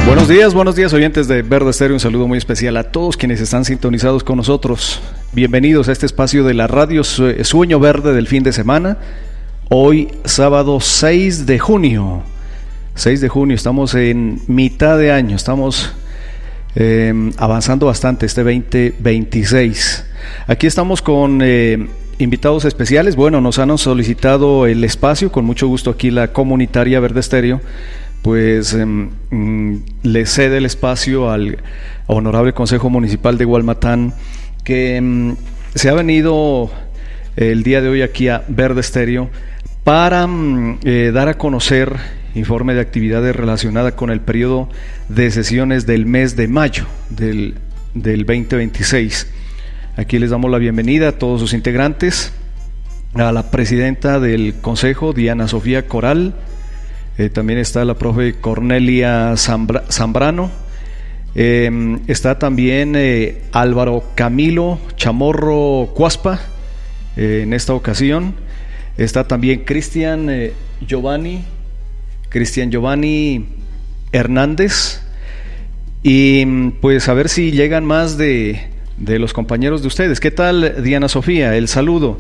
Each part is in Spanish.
Buenos días oyentes de Verde Estéreo, un saludo muy especial a todos quienes están sintonizados con nosotros. Bienvenidos a este espacio de la radio Sueño Verde del fin de semana. Hoy sábado 6 de junio, estamos en mitad de año, estamos avanzando bastante este 2026. Aquí estamos con invitados especiales. Bueno, nos han solicitado el espacio, con mucho gusto aquí la comunitaria Verde Estéreo pues le cede el espacio al Honorable Consejo Municipal de Gualmatán, que se ha venido el día de hoy aquí a Verde Estéreo para dar a conocer informe de actividades relacionadas con el periodo de sesiones del mes de mayo del 2026. Aquí les damos la bienvenida a todos sus integrantes, a la presidenta del Consejo, Diana Sofía Coral. También está la profe Cornelia Zambrano, está también Álvaro Camilo Chamorro Cuaspa, en esta ocasión. Está también Cristian Giovanni Hernández. Y pues a ver si llegan más de los compañeros de ustedes. ¿Qué tal, Diana Sofía? El saludo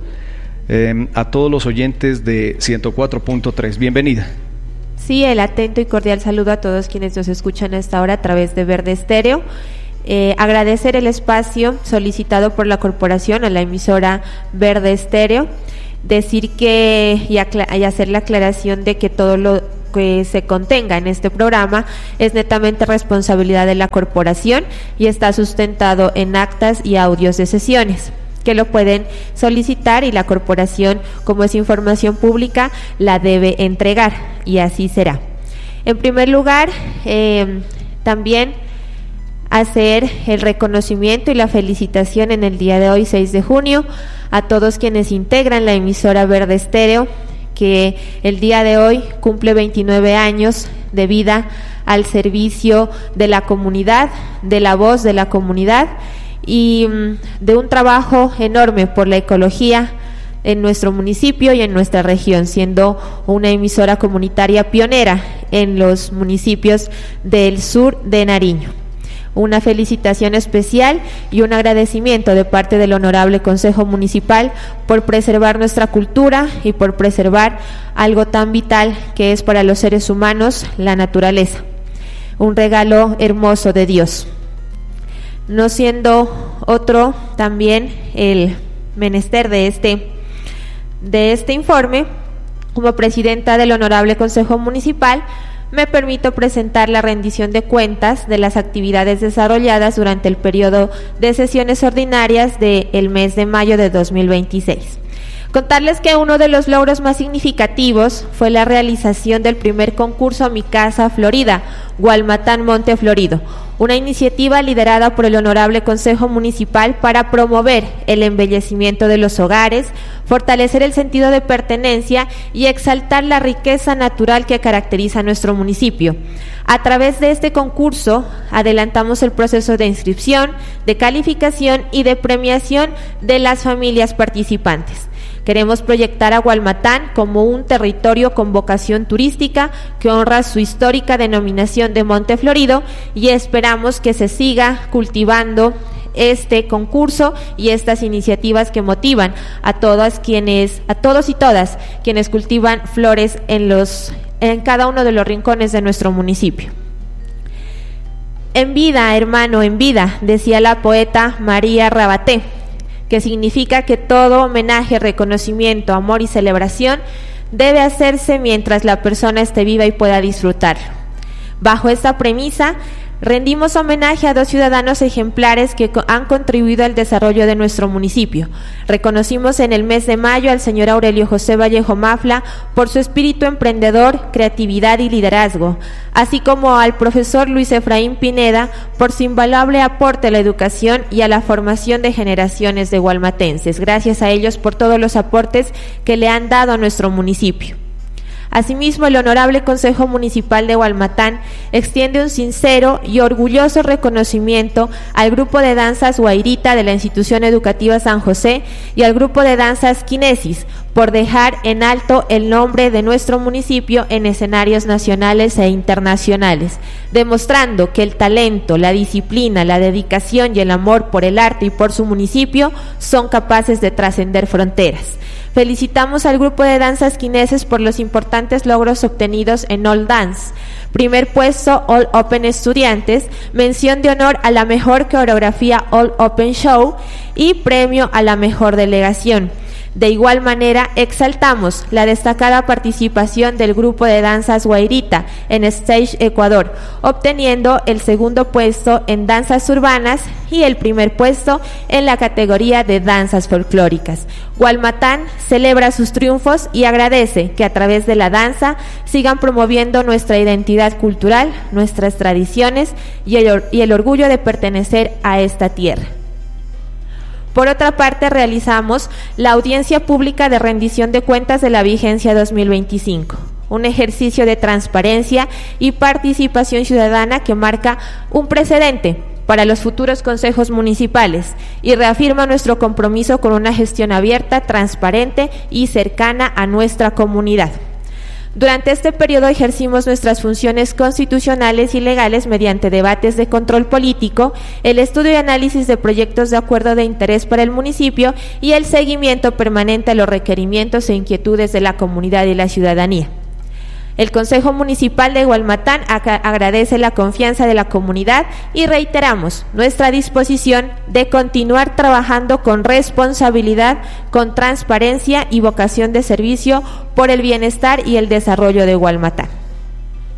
a todos los oyentes de 104.3. Bienvenida. Sí, el atento y cordial saludo a todos quienes nos escuchan a esta hora a través de Verde Estéreo. Agradecer el espacio solicitado por la corporación a la emisora Verde Estéreo. Decir que y hacer la aclaración de que todo lo que se contenga en este programa es netamente responsabilidad de la corporación y está sustentado en actas y audios de sesiones, que lo pueden solicitar y la corporación, como es información pública, la debe entregar, y así será. En primer lugar, también hacer el reconocimiento y la felicitación en el día de hoy, 6 de junio, a todos quienes integran la emisora Verde Estéreo, que el día de hoy cumple 29 años de vida al servicio de la comunidad, de la voz de la comunidad, y de un trabajo enorme por la ecología en nuestro municipio y en nuestra región, siendo una emisora comunitaria pionera en los municipios del sur de Nariño. Una felicitación especial y un agradecimiento de parte del Honorable Consejo Municipal por preservar nuestra cultura y por preservar algo tan vital que es para los seres humanos, la naturaleza. Un regalo hermoso de Dios. No siendo otro también el menester de este informe, como presidenta del Honorable Consejo Municipal, me permito presentar la rendición de cuentas de las actividades desarrolladas durante el periodo de sesiones ordinarias del mes de mayo de 2026. Contarles que uno de los logros más significativos fue la realización del primer concurso Mi Casa Florida, Gualmatán Monte Florido, una iniciativa liderada por el Honorable Consejo Municipal para promover el embellecimiento de los hogares, fortalecer el sentido de pertenencia y exaltar la riqueza natural que caracteriza a nuestro municipio. A través de este concurso adelantamos el proceso de inscripción, de calificación y de premiación de las familias participantes. Queremos proyectar a Gualmatán como un territorio con vocación turística que honra su histórica denominación de Monte Florido, y esperamos que se siga cultivando este concurso y estas iniciativas que motivan a todos y todas quienes cultivan flores en cada uno de los rincones de nuestro municipio. En vida, hermano, en vida, decía la poeta María Rabaté, que significa que todo homenaje, reconocimiento, amor y celebración debe hacerse mientras la persona esté viva y pueda disfrutarlo. Bajo esta premisa, rendimos homenaje a 2 ciudadanos ejemplares que han contribuido al desarrollo de nuestro municipio. Reconocimos en el mes de mayo al señor Aurelio José Vallejo Mafla por su espíritu emprendedor, creatividad y liderazgo, así como al profesor Luis Efraín Pineda por su invaluable aporte a la educación y a la formación de generaciones de gualmatenses. Gracias a ellos por todos los aportes que le han dado a nuestro municipio. Asimismo, el Honorable Consejo Municipal de Hualmatán extiende un sincero y orgulloso reconocimiento al Grupo de Danzas Guairita de la Institución Educativa San José y al Grupo de Danzas Quinesis por dejar en alto el nombre de nuestro municipio en escenarios nacionales e internacionales, demostrando que el talento, la disciplina, la dedicación y el amor por el arte y por su municipio son capaces de trascender fronteras. Felicitamos al grupo de danzas quineses por los importantes logros obtenidos en All Dance. Primer puesto All Open Estudiantes, mención de honor a la mejor coreografía All Open Show y premio a la mejor delegación. De igual manera, exaltamos la destacada participación del grupo de danzas Guairita en Stage Ecuador, obteniendo el segundo puesto en danzas urbanas y el primer puesto en la categoría de danzas folclóricas. Hualmatán celebra sus triunfos y agradece que a través de la danza sigan promoviendo nuestra identidad cultural, nuestras tradiciones y el orgullo de pertenecer a esta tierra. Por otra parte, realizamos la audiencia pública de rendición de cuentas de la vigencia 2025, un ejercicio de transparencia y participación ciudadana que marca un precedente para los futuros consejos municipales y reafirma nuestro compromiso con una gestión abierta, transparente y cercana a nuestra comunidad. Durante este periodo ejercimos nuestras funciones constitucionales y legales mediante debates de control político, el estudio y análisis de proyectos de acuerdo de interés para el municipio y el seguimiento permanente a los requerimientos e inquietudes de la comunidad y la ciudadanía. El Consejo Municipal de Hualmatán agradece la confianza de la comunidad y reiteramos nuestra disposición de continuar trabajando con responsabilidad, con transparencia y vocación de servicio por el bienestar y el desarrollo de Hualmatán.